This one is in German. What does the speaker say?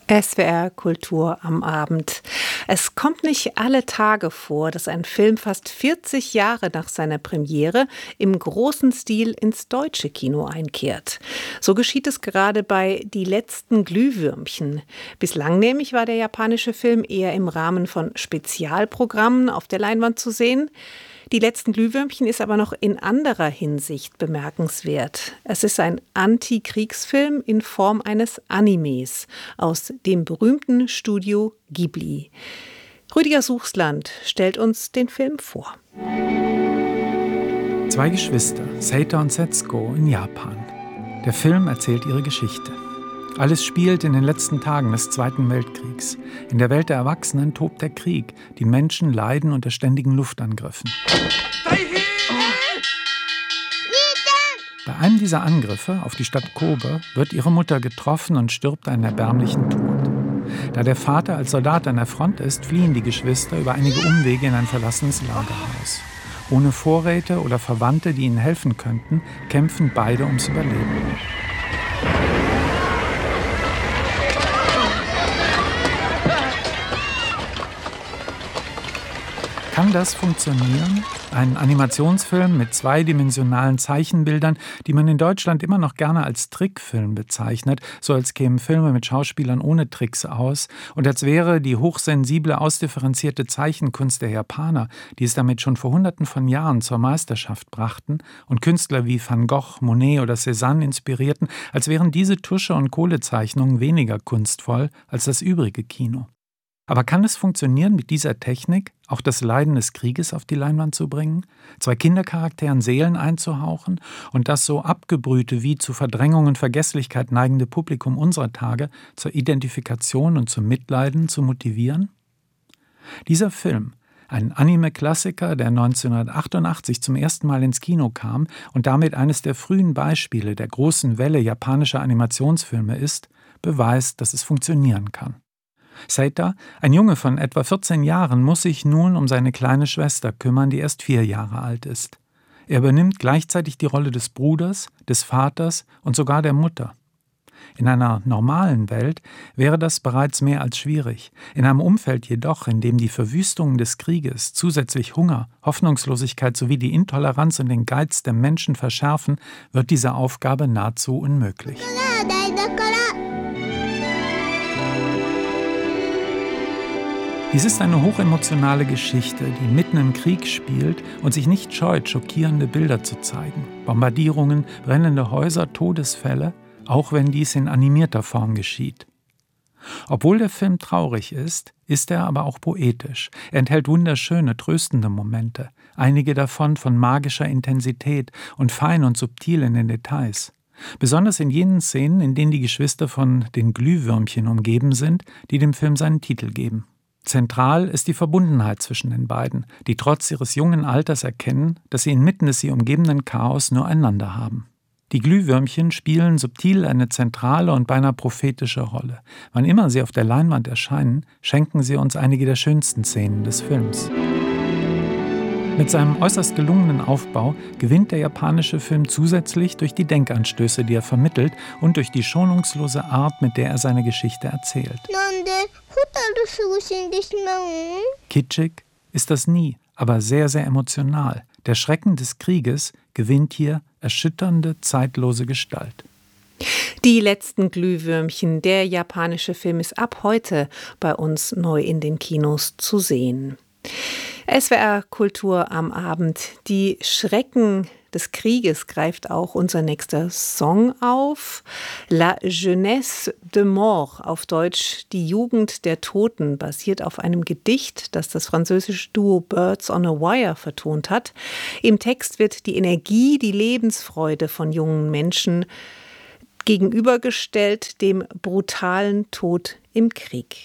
SWR Kultur am Abend. Es kommt nicht alle Tage vor, dass ein Film fast 40 Jahre nach seiner Premiere im großen Stil ins deutsche Kino einkehrt. So geschieht es gerade bei Die letzten Glühwürmchen. Bislang nämlich war der japanische Film eher im Rahmen von Spezialprogrammen auf der Leinwand zu sehen. Die letzten Glühwürmchen ist aber noch in anderer Hinsicht bemerkenswert. Es ist ein Antikriegsfilm in Form eines Animes aus dem berühmten Studio Ghibli. Rüdiger Suchsland stellt uns den Film vor. Zwei Geschwister, Seita und Setsuko, in Japan. Der Film erzählt ihre Geschichte. Alles spielt in den letzten Tagen des Zweiten Weltkriegs. In der Welt der Erwachsenen tobt der Krieg. Die Menschen leiden unter ständigen Luftangriffen. Bei einem dieser Angriffe auf die Stadt Kobe wird ihre Mutter getroffen und stirbt einen erbärmlichen Tod. Da der Vater als Soldat an der Front ist, fliehen die Geschwister über einige Umwege in ein verlassenes Lagerhaus. Ohne Vorräte oder Verwandte, die ihnen helfen könnten, kämpfen beide ums Überleben. Kann das funktionieren? Ein Animationsfilm mit zweidimensionalen Zeichenbildern, die man in Deutschland immer noch gerne als Trickfilm bezeichnet, so als kämen Filme mit Schauspielern ohne Tricks aus und als wäre die hochsensible, ausdifferenzierte Zeichenkunst der Japaner, die es damit schon vor Hunderten von Jahren zur Meisterschaft brachten und Künstler wie Van Gogh, Monet oder Cézanne inspirierten, als wären diese Tusche- und Kohlezeichnungen weniger kunstvoll als das übrige Kino. Aber kann es funktionieren, mit dieser Technik auch das Leiden des Krieges auf die Leinwand zu bringen, zwei Kindercharakteren Seelen einzuhauchen und das so abgebrühte wie zu Verdrängung und Vergesslichkeit neigende Publikum unserer Tage zur Identifikation und zum Mitleiden zu motivieren? Dieser Film, ein Anime-Klassiker, der 1988 zum ersten Mal ins Kino kam und damit eines der frühen Beispiele der großen Welle japanischer Animationsfilme ist, beweist, dass es funktionieren kann. Seita, ein Junge von etwa 14 Jahren, muss sich nun um seine kleine Schwester kümmern, die erst 4 Jahre alt ist. Er übernimmt gleichzeitig die Rolle des Bruders, des Vaters und sogar der Mutter. In einer normalen Welt wäre das bereits mehr als schwierig. In einem Umfeld jedoch, in dem die Verwüstungen des Krieges, zusätzlich Hunger, Hoffnungslosigkeit sowie die Intoleranz und den Geiz der Menschen verschärfen, wird diese Aufgabe nahezu unmöglich. Dies ist eine hochemotionale Geschichte, die mitten im Krieg spielt und sich nicht scheut, schockierende Bilder zu zeigen. Bombardierungen, brennende Häuser, Todesfälle, auch wenn dies in animierter Form geschieht. Obwohl der Film traurig ist er aber auch poetisch. Er enthält wunderschöne, tröstende Momente, einige davon von magischer Intensität und fein und subtil in den Details. Besonders in jenen Szenen, in denen die Geschwister von den Glühwürmchen umgeben sind, die dem Film seinen Titel geben. Zentral ist die Verbundenheit zwischen den beiden, die trotz ihres jungen Alters erkennen, dass sie inmitten des sie umgebenden Chaos nur einander haben. Die Glühwürmchen spielen subtil eine zentrale und beinahe prophetische Rolle. Wann immer sie auf der Leinwand erscheinen, schenken sie uns einige der schönsten Szenen des Films. Mit seinem äußerst gelungenen Aufbau gewinnt der japanische Film zusätzlich durch die Denkanstöße, die er vermittelt, und durch die schonungslose Art, mit der er seine Geschichte erzählt. Kitschig ist das nie, aber sehr, sehr emotional. Der Schrecken des Krieges gewinnt hier erschütternde, zeitlose Gestalt. Die letzten Glühwürmchen, der japanische Film, ist ab heute bei uns neu in den Kinos zu sehen. SWR Kultur am Abend. Die Schrecken des Krieges greift auch unser nächster Song auf. La Jeunesse de Mort, auf Deutsch Die Jugend der Toten, basiert auf einem Gedicht, das das französische Duo Birds on a Wire vertont hat. Im Text wird die Energie, die Lebensfreude von jungen Menschen gegenübergestellt dem brutalen Tod im Krieg.